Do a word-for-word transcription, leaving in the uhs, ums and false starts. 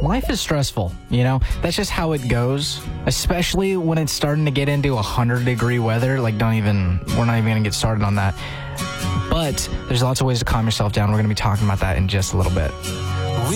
life is stressful, you know? That's just how it goes, especially when it's starting to get into one hundred degree weather. Like, don't even, we're not even going to get started on that. But there's lots of ways to calm yourself down. We're going to be talking about that in just a little bit.